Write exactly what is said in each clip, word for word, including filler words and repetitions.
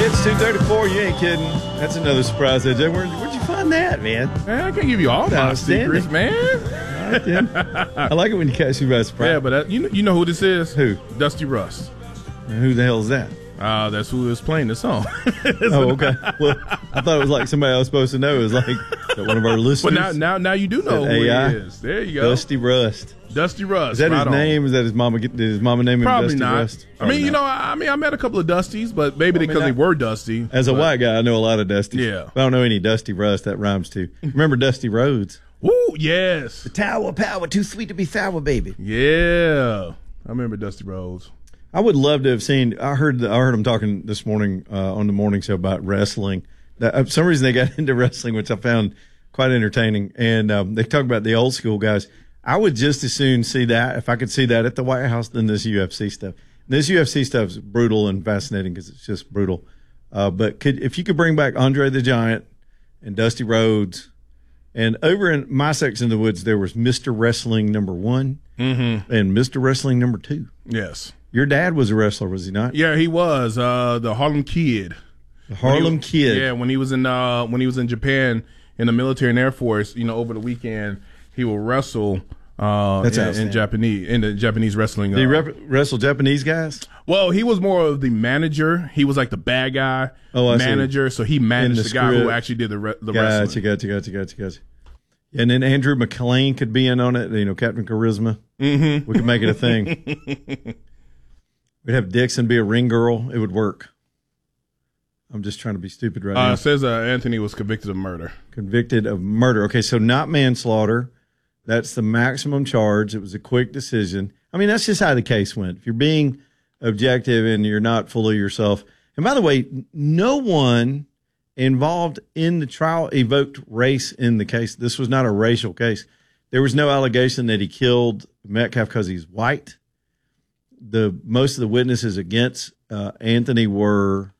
It's two thirty-four. You ain't kidding. That's another surprise, A J. Where, where'd you find that, man? Man, I can't give you all my secrets, man. All right, then. I like it when you catch me by surprise. Yeah, but uh, you know, you know who this is? Who? Dusty Rust. And who the hell is that? Uh, that's who is playing the song. Oh, okay. Well, I thought it was like somebody I was supposed to know. It was like one of our listeners. But now, now, now you do know who A I? he is. There you go. Dusty Rust. Dusty Rust. Is that right his on. name? Is that his mama? Did his mama name him Probably Dusty not. Rust? I Probably mean, you not. know, I I mean, I met a couple of Dusties, but maybe Well, I mean, because I- they were Dusty. As a but- white guy, I know a lot of Dusty. Yeah. I don't know any Dusty Rust. That rhymes too. Remember Dusty Rhodes? Woo, yes. Tower power, too sweet to be sour, baby. Yeah. I remember Dusty Rhodes. I would love to have seen. I heard. I heard him talking this morning uh, on the morning show about wrestling. That, uh, for some reason they got into wrestling, which I found quite entertaining. And um, they talk about the old school guys. I would just as soon see that if I could see that at the White House than this U F C stuff. This U F C stuff is brutal and fascinating because it's just brutal. Uh, but could if you could bring back Andre the Giant and Dusty Rhodes, and over in my section of the woods there was Mister Wrestling number one Mm-hmm. and Mister Wrestling number two. Yes. Your dad was a wrestler, was he not? Yeah, he was uh, the Harlem Kid. The Harlem When he- Kid. Yeah, when he was in uh, when he was in Japan in the military and Air Force, you know, over the weekend he will wrestle uh, That's in, in outstanding. Did in the Japanese wrestling. Did he uh, rep- wrestle Japanese guys? Well, he was more of the manager. He was like the bad guy Oh, I see. manager. So he managed In the, the guy who script. actually did the re- the Gotcha, wrestling. gotcha, gotcha, gotcha, gotcha. And then Andrew McLean could be in on it. You know, Captain Charisma. Mm-hmm. We could make it a thing. We'd have Dixon be a ring girl. It would work. I'm just trying to be stupid right Uh, now. it says uh, Anthony was convicted of murder. Convicted of murder. Okay, so not manslaughter. That's the maximum charge. It was a quick decision. I mean, that's just how the case went. If you're being objective and you're not full of yourself. And by the way, no one involved in the trial evoked race in the case. This was not a racial case. There was no allegation that he killed Metcalf because he's white. The most of the witnesses against uh, Anthony were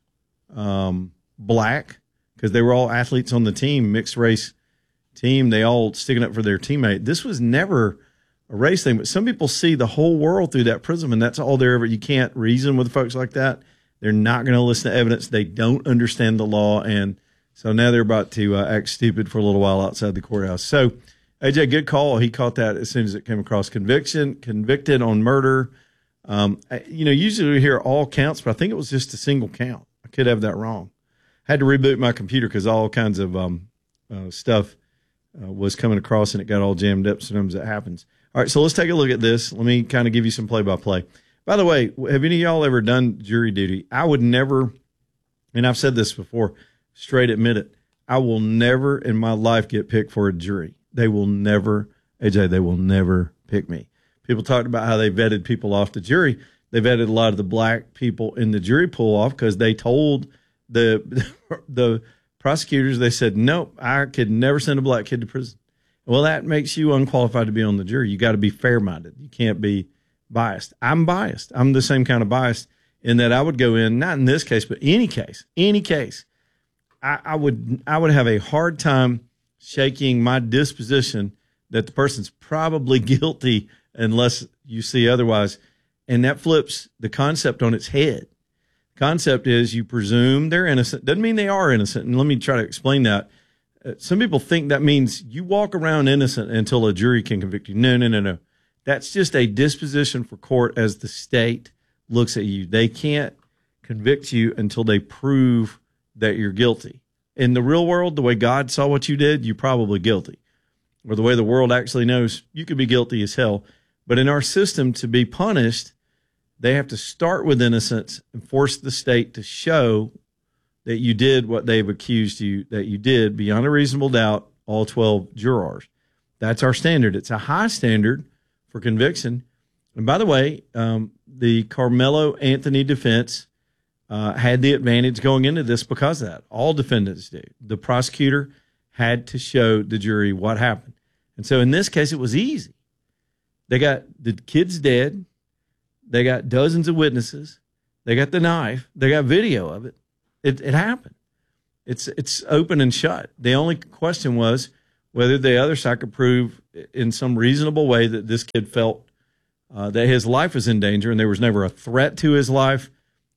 um, black because they were all athletes on the team, mixed race team. They all sticking up for their teammate. This was never a race thing, but some people see the whole world through that prism, and that's all they're ever. You can't reason with folks like that. They're not going to listen to evidence. They don't understand the law, and so now they're about to uh, act stupid for a little while outside the courthouse. So, A J, good call. He caught that as soon as it came across. Conviction, convicted on murder. Um, I- you know, usually we hear all counts, but I think it was just a single count. I could have that wrong. Had to reboot my computer because all kinds of um, uh, stuff uh, was coming across, and it got all jammed up. Sometimes that happens. All right, so let's take a look at this. Let me kind of give you some play-by-play. By the way, have any of y'all ever done jury duty? I would never, and I've said this before, straight admit it, I will never in my life get picked for a jury. They will never, A J, they will never pick me. People talked about how they vetted people off the jury. They vetted a lot of the black people in the jury pool off because they told the the prosecutors, they said, nope, I could never send a black kid to prison. Well, that makes you unqualified to be on the jury. You got to be fair-minded. You can't be biased. I'm biased. I'm the same kind of biased in that I would go in, not in this case, but any case, any case, I, I would I would have a hard time shaking my disposition that the person's probably guilty unless you see otherwise. And that flips the concept on its head. Concept is you presume they're innocent. Doesn't mean they are innocent. And let me try to explain that. Uh, some people think that means you walk around innocent until a jury can convict you. No, no, no, no. That's just a disposition for court as the state looks at you. They can't convict you until they prove that you're guilty. In the real world, the way God saw what you did, you're probably guilty. Or the way the world actually knows, you could be guilty as hell. But in our system, to be punished, they have to start with innocence and force the state to show that you did what they've accused you that you did beyond a reasonable doubt, all twelve jurors. That's our standard. It's a high standard for conviction. And by the way, um, the Carmelo Anthony defense uh, had the advantage going into this because of that. All defendants do. The prosecutor had to show the jury what happened. And so in this case, it was easy. They got the kids dead. They got dozens of witnesses. They got the knife. They got video of it. It, it happened. It's it's open and shut. The only question was whether the other side could prove in some reasonable way that this kid felt uh, that his life was in danger and there was never a threat to his life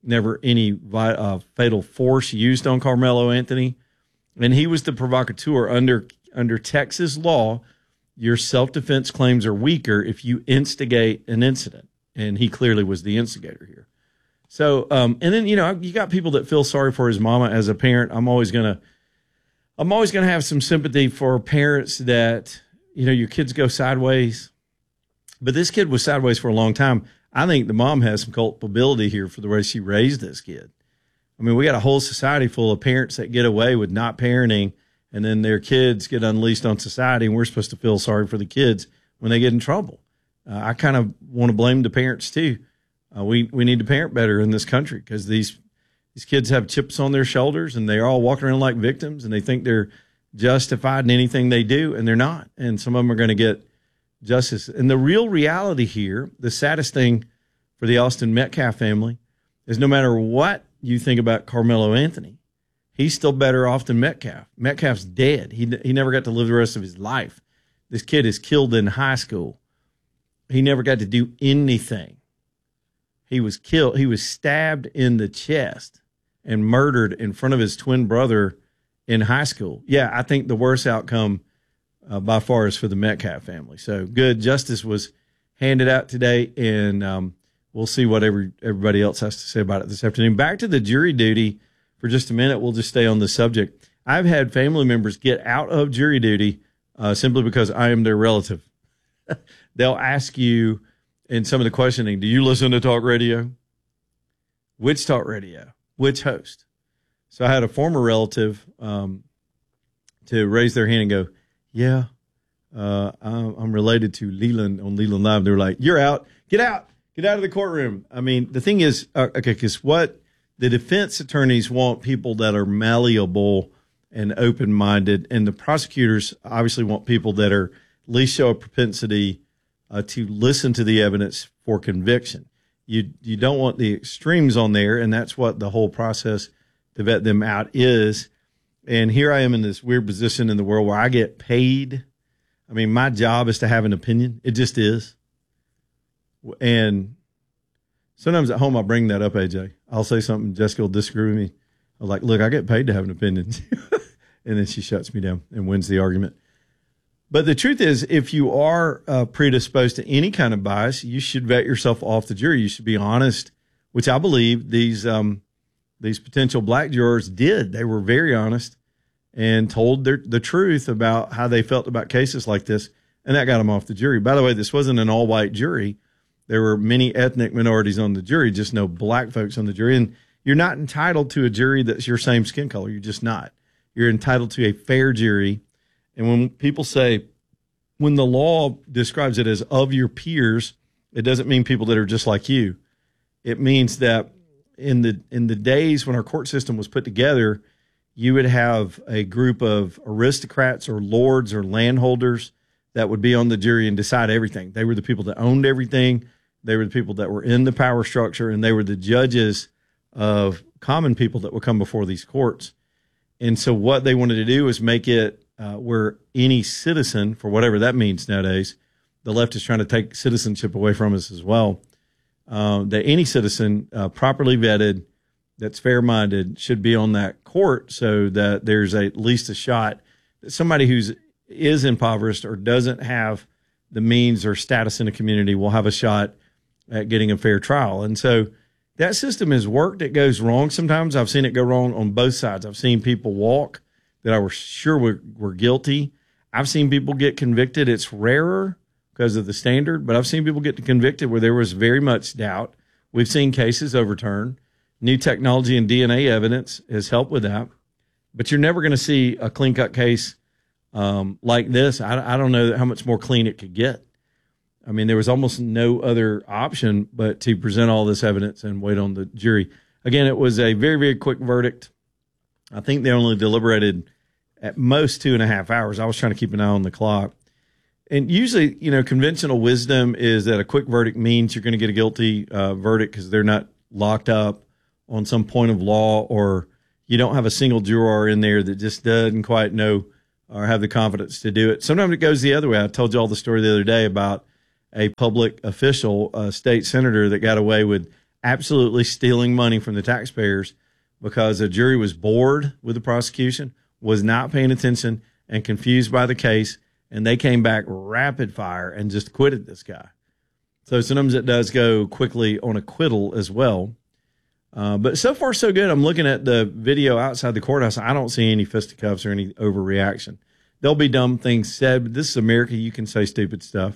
never any vi- uh, fatal force used on Carmelo Anthony. And he was the provocateur. Under under Texas law, your self-defense claims are weaker if you instigate an incident. And he clearly was the instigator here. So, um, and then, you know, you got people that feel sorry for his mama. As a parent, I'm always going to, I'm always going to have some sympathy for parents that, you know, your kids go sideways. But this kid was sideways for a long time. I think the mom has some culpability here for the way she raised this kid. I mean, we got a whole society full of parents that get away with not parenting, and then their kids get unleashed on society, and we're supposed to feel sorry for the kids when they get in trouble. Uh, I kind of want to blame the parents too. Uh, we we need to parent better in this country because these these kids have chips on their shoulders and they're all walking around like victims and they think they're justified in anything they do, and they're not. And some of them are going to get justice. And the real reality here, the saddest thing for the Austin Metcalf family, is no matter what you think about Carmelo Anthony, he's still better off than Metcalf. Metcalf's dead. He he never got to live the rest of his life. This kid is killed in high school. He never got to do anything. He was killed. He was stabbed in the chest and murdered in front of his twin brother in high school. Yeah, I think the worst outcome uh, by far is for the Metcalf family. So good. Justice was handed out today, and um, we'll see what every, everybody else has to say about it this afternoon. Back to the jury duty for just a minute. We'll just stay on the subject. I've had family members get out of jury duty uh, simply because I am their relative. They'll ask you in some of the questioning, do you listen to talk radio? Which talk radio? Which host? So I had a former relative um, to raise their hand and go, yeah, uh, I'm, I'm related to Leland on Leland Live. They're like, you're out. Get out. Get out of the courtroom. I mean, the thing is, uh, okay, because what the defense attorneys want people that are malleable and open-minded, and the prosecutors obviously want people that are at least show a propensity uh, to listen to the evidence for conviction. You you don't want the extremes on there, and that's what the whole process to vet them out is. And here I am in this weird position in the world where I get paid. I mean, my job is to have an opinion. It just is. And sometimes at home I bring that up, A J. I'll say something, Jessica will disagree with me. I'm like, look, I get paid to have an opinion. And then she shuts me down and wins the argument. But the truth is, if you are uh, predisposed to any kind of bias, you should vet yourself off the jury. You should be honest, which I believe these um, these potential black jurors did. They were very honest and told their, the truth about how they felt about cases like this, and that got them off the jury. By the way, this wasn't an all-white jury. There were many ethnic minorities on the jury, just no black folks on the jury. And you're not entitled to a jury that's your same skin color. You're just not. You're entitled to a fair jury. And when people say, when the law describes it as of your peers, it doesn't mean people that are just like you. It means that in the in the days when our court system was put together, you would have a group of aristocrats or lords or landholders that would be on the jury and decide everything. They were the people that owned everything. They were the people that were in the power structure, and they were the judges of common people that would come before these courts. And so what they wanted to do is make it uh, where any citizen, for whatever that means nowadays, the left is trying to take citizenship away from us as well, uh, that any citizen uh, properly vetted, that's fair-minded, should be on that court so that there's a, at least a shot that somebody who's is impoverished or doesn't have the means or status in the community will have a shot at getting a fair trial. And so that system has worked. It goes wrong sometimes. I've seen it go wrong on both sides. I've seen people walk that I was sure were, were guilty. I've seen people get convicted. It's rarer because of the standard, but I've seen people get convicted where there was very much doubt. We've seen cases overturned. New technology and D N A evidence has helped with that. But you're never going to see a clean-cut case um, like this. I, I don't know how much more clean it could get. I mean, there was almost no other option but to present all this evidence and wait on the jury. Again, it was a very, very quick verdict. I think they only deliberated at most two and a half hours. I was trying to keep an eye on the clock. And usually, you know, conventional wisdom is that a quick verdict means you're going to get a guilty uh, verdict because they're not locked up on some point of law, or you don't have a single juror in there that just doesn't quite know or have the confidence to do it. Sometimes it goes the other way. I told you all the story the other day about a public official, a state senator that got away with absolutely stealing money from the taxpayers because a jury was bored with the prosecution, was not paying attention, and confused by the case, and they came back rapid fire and just acquitted this guy. So sometimes it does go quickly on acquittal as well. Uh, but so far, so good. I'm looking at the video outside the courthouse. I don't see any fisticuffs or any overreaction. There'll be dumb things said, but this is America. You can say stupid stuff.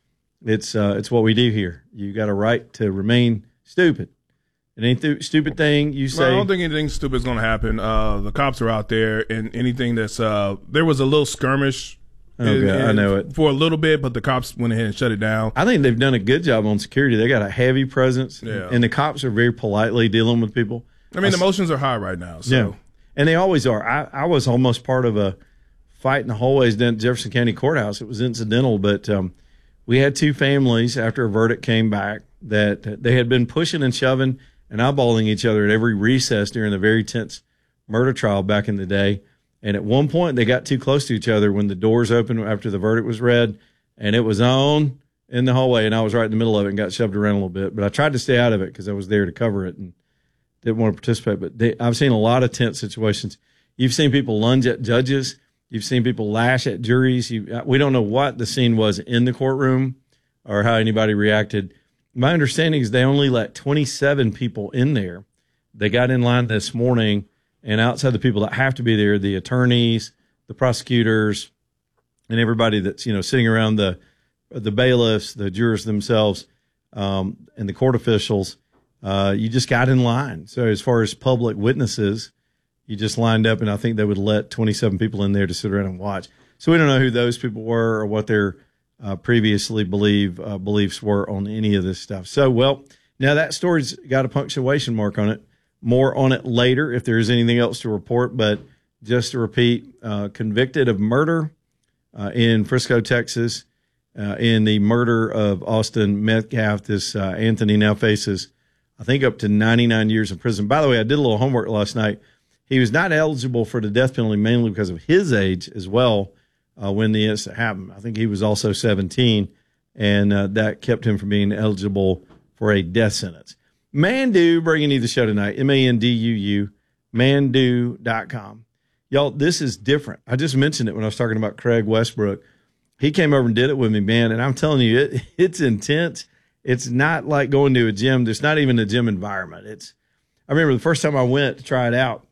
It's uh, it's what we do here. You got a right to remain stupid. And any th- stupid thing you say. Well, I don't think anything stupid is going to happen. Uh, the cops are out there, and anything that's uh, there was a little skirmish. Oh, in, God, I know it. For a little bit, but the cops went ahead and shut it down. I think they've done a good job on security. They got a heavy presence, yeah. and the cops are very politely dealing with people. I mean, I, the emotions are high right now. So. Yeah, and they always are. I, I was almost part of a fight in the hallways down at Jefferson County Courthouse. It was incidental, but um, we had two families after a verdict came back that they had been pushing and shoving and eyeballing each other at every recess during the very tense murder trial back in the day. And at one point, they got too close to each other when the doors opened after the verdict was read, and it was on in the hallway, and I was right in the middle of it and got shoved around a little bit. But I tried to stay out of it because I was there to cover it and didn't want to participate. But they, I've seen a lot of tense situations. You've seen people lunge at judges. You've seen people lash at juries. You, we don't know what the scene was in the courtroom or how anybody reacted. My understanding is they only let twenty-seven people in there. They got in line this morning, and outside the people that have to be there, the attorneys, the prosecutors, and everybody that's, you know, sitting around the the bailiffs, the jurors themselves, um, and the court officials, uh, you just got in line. So as far as public witnesses, you just lined up, and I think they would let twenty-seven people in there to sit around and watch. So we don't know who those people were or what their uh, previously believe uh, beliefs were on any of this stuff. So, well, now that story's got a punctuation mark on it. More on it later if there is anything else to report. But just to repeat, uh, convicted of murder uh, in Frisco, Texas, uh, in the murder of Austin Metcalf. This uh, Anthony now faces, I think, up to ninety-nine years in prison. By the way, I did a little homework last night. He was not eligible for the death penalty mainly because of his age as well uh, when the incident happened. I think he was also seventeen, and uh, that kept him from being eligible for a death sentence. Manduu bringing you the show tonight, M A N D U U, manduu dot com. Y'all, this is different. I just mentioned it when I was talking about Craig Westbrook. He came over and did it with me, man, and I'm telling you, it, it's intense. It's not like going to a gym. There's not even a gym environment. It's. I remember the first time I went to try it out,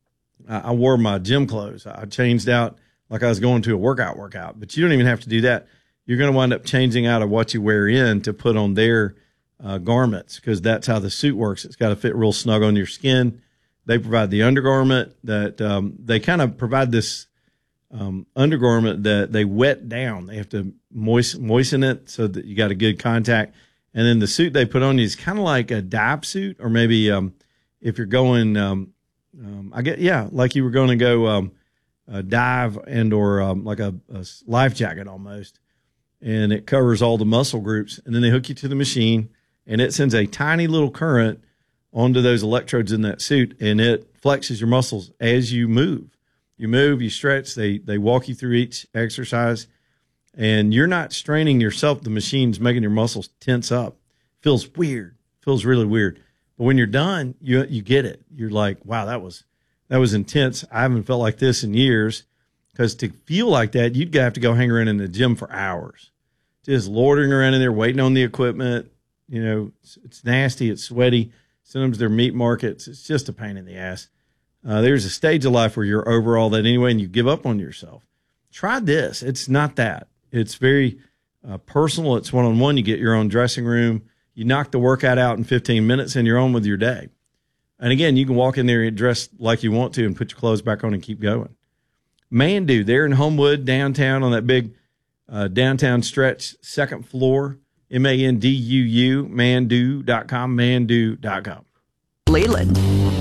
I, I wore my gym clothes. I changed out like I was going to a workout workout, but you don't even have to do that. You're going to wind up changing out of what you wear in to put on their Uh, garments, because that's how the suit works. It's got to fit real snug on your skin. They provide the undergarment that um, they kind of provide this um, undergarment that they wet down. They have to moisten, moisten it so that you got a good contact. And then the suit they put on you is kind of like a dive suit, or maybe um, if you're going, um, um, I get, yeah, like you were going to go um, uh, dive and or um, like a, a life jacket almost. And it covers all the muscle groups. And then they hook you to the machine, and it sends a tiny little current onto those electrodes in that suit, and it flexes your muscles as you move. You move, you stretch, they they walk you through each exercise, and you're not straining yourself. The machine's making your muscles tense up. Feels weird. Feels really weird. But when you're done, you you get it. You're like, wow, that was that was intense. I haven't felt like this in years, because to feel like that, you'd have to go hang around in the gym for hours, just loitering around in there, waiting on the equipment. You know, it's, it's nasty. It's sweaty. Sometimes they're meat markets. It's just a pain in the ass. Uh, there's a stage of life where you're over all that anyway, and you give up on yourself. Try this. It's not that. It's very uh, personal. It's one-on-one. You get your own dressing room. You knock the workout out in fifteen minutes, and you're on with your day. And again, you can walk in there and dress like you want to and put your clothes back on and keep going. Manduu, they're in Homewood, downtown, on that big uh, downtown stretch, second floor. M A N D U U, manduu dot com, manduu dot com. Leland,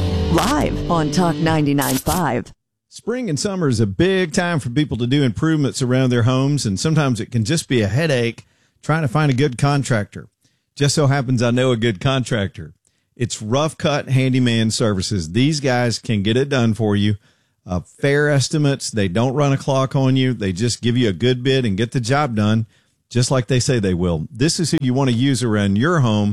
live on Talk ninety-nine point five. Spring and summer is a big time for people to do improvements around their homes, and sometimes it can just be a headache trying to find a good contractor. Just so happens I know a good contractor. It's Rough Cut Handyman Services. These guys can get it done for you. Uh, fair estimates. They don't run a clock on you. They just give you a good bid and get the job done, just like they say they will. This is who you want to use around your home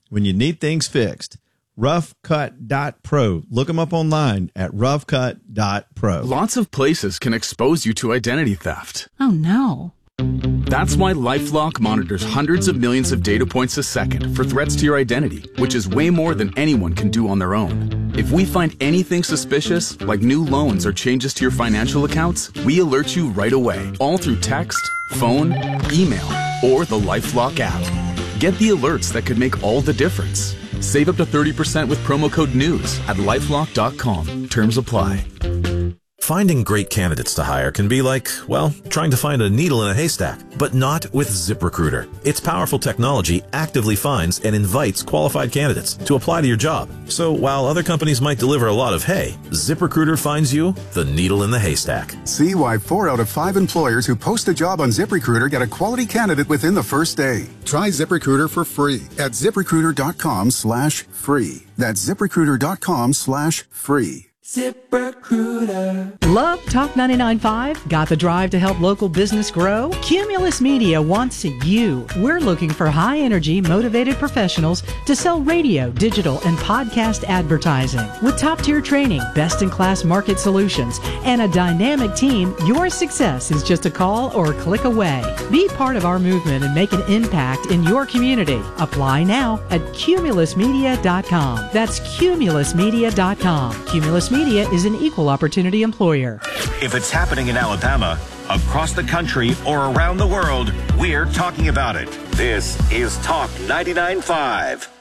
when you need things fixed. rough cut dot pro. Look them up online at rough cut dot pro. Lots of places can expose you to identity theft. Oh, no. That's why LifeLock monitors hundreds of millions of data points a second for threats to your identity, which is way more than anyone can do on their own. If we find anything suspicious, like new loans or changes to your financial accounts, we alert you right away, all through text, phone, email, or the LifeLock app. Get the alerts that could make all the difference. Save up to thirty percent with promo code NEWS at lifelock dot com. Terms apply. Finding great candidates to hire can be like, well, trying to find a needle in a haystack, but not with ZipRecruiter. Its powerful technology actively finds and invites qualified candidates to apply to your job. So while other companies might deliver a lot of hay, ZipRecruiter finds you the needle in the haystack. See why four out of five employers who post a job on ZipRecruiter get a quality candidate within the first day. Try ZipRecruiter for free at ZipRecruiter.com slash free. That's ZipRecruiter.com slash free. ZipRecruiter. Love Talk ninety-nine point five? Got the drive to help local business grow? Cumulus Media wants you. We're looking for high-energy, motivated professionals to sell radio, digital, and podcast advertising. With top-tier training, best-in-class market solutions, and a dynamic team, your success is just a call or a click away. Be part of our movement and make an impact in your community. Apply now at cumulus media dot com. That's cumulus media dot com. Cumulus Media is an equal opportunity employer. If it's happening in Alabama, across the country, or around the world, we're talking about it. This is Talk ninety-nine point five.